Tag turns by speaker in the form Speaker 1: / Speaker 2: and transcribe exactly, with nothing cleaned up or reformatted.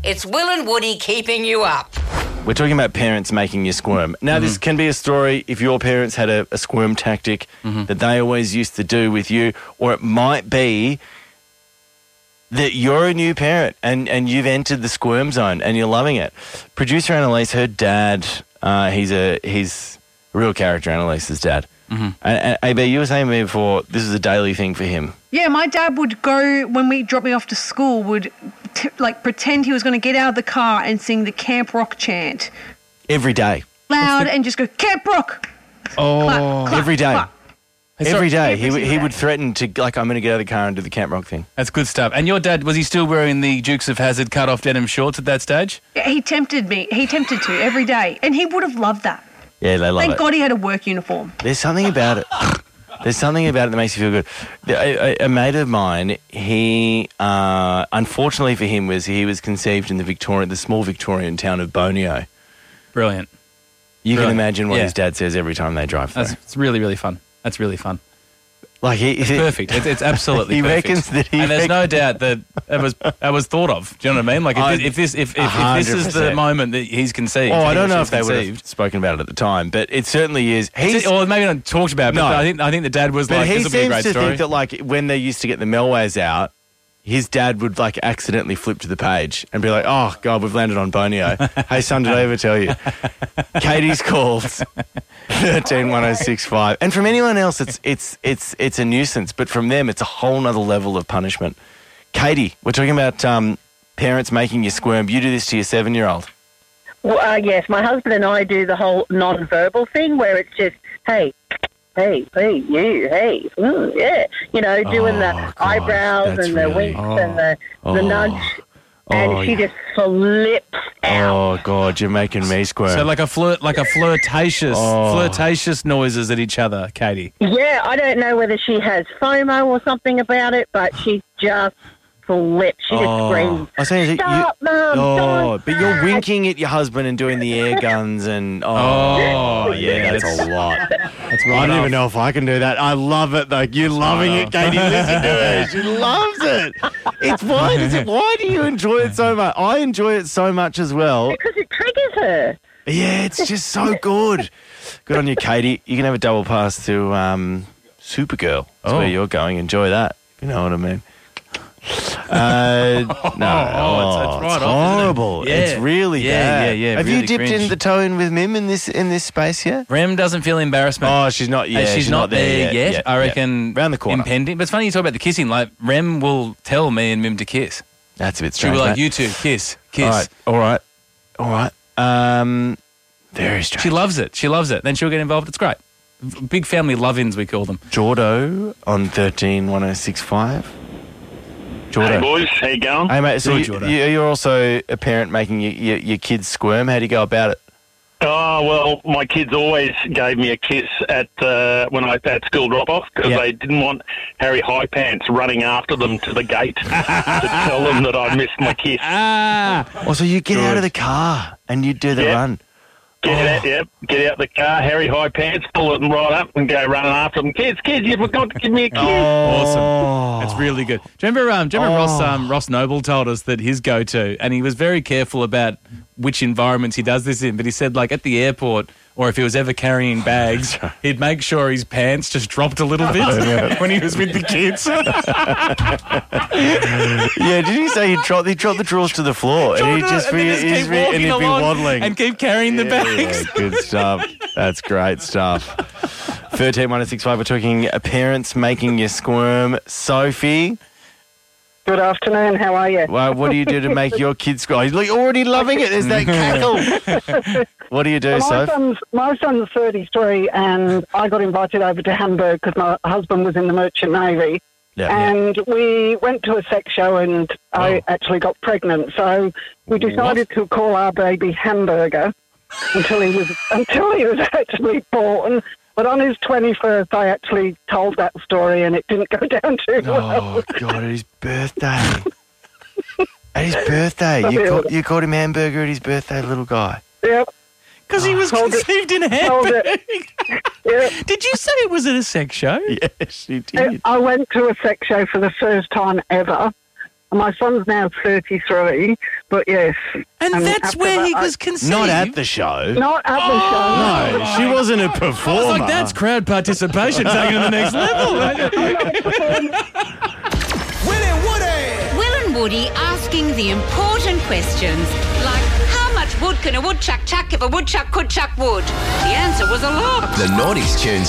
Speaker 1: It's Will and Woody keeping you up.
Speaker 2: We're talking about parents making you squirm. Now, mm-hmm. this can be a story if your parents had a, a squirm tactic mm-hmm. that they always used to do with you, or it might be that you're a new parent and, and you've entered the squirm zone and you're loving it. Producer Annalise, her dad, uh, he's a he's a real character, Annalise's dad. Mm-hmm. And, and A B, you were saying to me before, this is a daily thing for him.
Speaker 3: Yeah, my dad would go, when we dropped me off to school, would t- like pretend he was going to get out of the car and sing the Camp Rock chant.
Speaker 2: Every day.
Speaker 3: Loud and just go, Camp Rock!
Speaker 2: Oh,
Speaker 3: clap, clap,
Speaker 2: every day.
Speaker 3: Clap.
Speaker 2: Every day.
Speaker 3: Every
Speaker 2: he he
Speaker 3: day.
Speaker 2: would threaten to, like, I'm going to get out of the car and do the Camp Rock thing.
Speaker 4: That's good stuff. And your dad, was he still wearing the Dukes of Hazzard cut-off denim shorts at that stage?
Speaker 3: Yeah, he tempted me. He tempted to every day. And he would have loved that.
Speaker 2: Yeah, they love
Speaker 3: Thank
Speaker 2: it.
Speaker 3: God he had a work uniform.
Speaker 2: There's something about it. There's something about it that makes you feel good. A, a, a mate of mine, he, uh, unfortunately for him, was he was conceived in the Victorian, the small Victorian town of Bonio.
Speaker 4: Brilliant.
Speaker 2: You
Speaker 4: Brilliant.
Speaker 2: can imagine what
Speaker 4: Yeah.
Speaker 2: his dad says every time they drive through.
Speaker 4: That's, it's really, really fun. That's really fun.
Speaker 2: Like he,
Speaker 4: It's perfect. It's, it's absolutely
Speaker 2: he
Speaker 4: perfect.
Speaker 2: reckons that he
Speaker 4: and there's
Speaker 2: reckon-
Speaker 4: no doubt that it was it was thought of. Do you know what I mean? Like if,
Speaker 2: I-
Speaker 4: this, if this if, if, if this is the
Speaker 2: one hundred percent.
Speaker 4: moment that he's conceived.
Speaker 2: Oh, I
Speaker 4: he
Speaker 2: don't
Speaker 4: or
Speaker 2: know
Speaker 4: she's
Speaker 2: if they would have
Speaker 4: conceived.
Speaker 2: spoken about it at the time, but it certainly is. He's,
Speaker 4: Or maybe not talked about. But
Speaker 2: No.
Speaker 4: I think I think the dad was
Speaker 2: but
Speaker 4: like,
Speaker 2: he
Speaker 4: "This will be a
Speaker 2: seems
Speaker 4: great
Speaker 2: to
Speaker 4: story."
Speaker 2: think that, like, when they used to get the Melways out, his dad would, like, accidentally flip to the page and be like, "Oh God, we've landed on Bonio. Hey son, did I ever tell you?" Katie's called thirteen one oh six five, and from anyone else, it's it's it's it's a nuisance, but from them, it's a whole nother level of punishment. Katie, we're talking about um, parents making you squirm. You do this to your seven-year-old.
Speaker 5: Well, uh, yes, my husband and I do the whole non-verbal thing where it's just, hey, hey, hey, you, hey, mm, yeah. You know, doing
Speaker 2: Oh,
Speaker 5: the
Speaker 2: God,
Speaker 5: eyebrows
Speaker 2: that's
Speaker 5: and the
Speaker 2: really-
Speaker 5: winks and the, the
Speaker 2: Oh.
Speaker 5: nudge. And
Speaker 2: Oh,
Speaker 5: she
Speaker 2: yeah.
Speaker 5: just flips out.
Speaker 2: Oh God, you're making me squirm.
Speaker 4: So like a flirt, like a flirtatious,
Speaker 2: Oh.
Speaker 4: flirtatious noises at each other, Katie.
Speaker 5: Yeah, I don't know whether she has FOMO or something about it, but she just flips. She just screams,
Speaker 2: I was saying, that
Speaker 5: stop,
Speaker 2: you,
Speaker 5: Mum,
Speaker 2: oh,
Speaker 5: don't
Speaker 2: but you're
Speaker 5: stop."
Speaker 2: winking at your husband and doing the air guns and oh,
Speaker 4: Oh,
Speaker 2: yeah, that's a lot.
Speaker 4: That's
Speaker 2: I don't even know if I can do that. I love it though. You're loving it, Katie. Listen to her. She loves it. It's why does it? Why do you enjoy it so much? I enjoy it so much as well.
Speaker 5: Because it triggers her.
Speaker 2: Yeah, it's just so good. Good on you, Katie. You can have a double pass to um, Supergirl. That's
Speaker 4: Oh.
Speaker 2: where you're going. Enjoy that. You know what I mean. Uh, no,
Speaker 4: Oh, it's- it's
Speaker 2: oh,
Speaker 4: right
Speaker 2: it's
Speaker 4: off, isn't it?
Speaker 2: horrible.
Speaker 4: Yeah.
Speaker 2: It's really
Speaker 4: Yeah,
Speaker 2: bad.
Speaker 4: yeah, yeah,
Speaker 2: Have
Speaker 4: really
Speaker 2: you dipped
Speaker 4: cringe.
Speaker 2: in the toe in with Mim in this in this space yet?
Speaker 4: Rem doesn't feel embarrassment.
Speaker 2: Oh, she's not. Yeah,
Speaker 4: Uh, she's, not, there yet.
Speaker 2: Yeah,
Speaker 4: I
Speaker 2: yeah.
Speaker 4: reckon
Speaker 2: Round the corner.
Speaker 4: impending. But it's funny you talk about the kissing. Like Rem will tell me and Mim to kiss.
Speaker 2: That's a bit
Speaker 4: She'll
Speaker 2: strange.
Speaker 4: be like,
Speaker 2: mate.
Speaker 4: "You two, kiss, kiss."
Speaker 2: All right, all right, all right. Um, very strange.
Speaker 4: She loves it. She loves it. Then she'll get involved. It's great. V- Big family love-ins, we call them.
Speaker 2: Jordo on thirteen one oh six five. Jordo.
Speaker 6: Hey boys, how you going?
Speaker 2: Hey mate, so
Speaker 4: Good,
Speaker 2: you,
Speaker 4: Jordan.
Speaker 2: you, you're also a parent making your, your, your kids squirm. How do you go about it?
Speaker 6: Oh well, my kids always gave me a kiss at uh, when I at school drop off because
Speaker 2: Yeah.
Speaker 6: they didn't want Harry High Pants running after them to the gate to tell them that I missed my kiss.
Speaker 4: Ah!
Speaker 2: Oh, so you get out of the car and you do the
Speaker 6: Yeah.
Speaker 2: run.
Speaker 6: Get out, yep, get out the car, Harry High Pants, pull it right up, and go running after them. Kids, kids, you forgot to give me a kiss.
Speaker 4: Awesome. That's really good. Do you remember, um, do you remember
Speaker 2: Oh.
Speaker 4: Ross, um, Ross Noble told us that his go-to, and he was very careful about which environments he does this in, but he said, like, at the airport, or if he was ever carrying bags, he'd make sure his pants just dropped a little bit when he was with the kids.
Speaker 2: Yeah, did you say he'd drop, he'd drop the drawers to the floor and he'd just
Speaker 4: and
Speaker 2: be,
Speaker 4: then just
Speaker 2: he's
Speaker 4: keep
Speaker 2: be- and
Speaker 4: walking
Speaker 2: he'd be
Speaker 4: along
Speaker 2: waddling.
Speaker 4: and keep carrying the
Speaker 2: Yeah,
Speaker 4: bags.
Speaker 2: yeah, good stuff. That's great stuff. thirteen one oh six five, we're talking uh, parents making you squirm. Sophie,
Speaker 5: Good afternoon, how are you?
Speaker 2: well, what do you do to make your kids squirm? He's like already loving it. There's that cackle. What do you do,
Speaker 5: my
Speaker 2: Soph?
Speaker 5: son's, my son's thirty-three, and I got invited over to Hamburg because my husband was in the Merchant Navy.
Speaker 2: Yeah.
Speaker 5: And we went to a sex show, and I
Speaker 2: Oh.
Speaker 5: actually got pregnant. So we decided to call our baby Hamburger until he was until he was actually born. But on his twenty-first, I actually told that story, and it didn't go down too well.
Speaker 2: Oh, God, at his birthday. At his birthday. You, call, you called him Hamburger at his birthday, little guy.
Speaker 5: Yep.
Speaker 4: Because he was
Speaker 5: Hold it.
Speaker 4: conceived in
Speaker 5: Hold
Speaker 4: Hamburg.
Speaker 5: it. Yep.
Speaker 4: Did you say it was at a sex show?
Speaker 2: Yes, he did.
Speaker 5: I went to a sex show for the first time ever, And my son's now thirty-three, but yes.
Speaker 4: And
Speaker 5: um,
Speaker 4: that's
Speaker 5: after
Speaker 4: where he
Speaker 5: that, I-
Speaker 4: was conceived.
Speaker 2: Not at the show.
Speaker 5: Not at the show.
Speaker 2: No, she wasn't a
Speaker 4: I
Speaker 2: performer.
Speaker 4: was like, that's crowd participation taken to the next level.
Speaker 7: Will and Woody asking the important questions, like how much wood can a woodchuck chuck if a woodchuck could chuck wood? The answer was a lot.
Speaker 8: The Naughties Tunes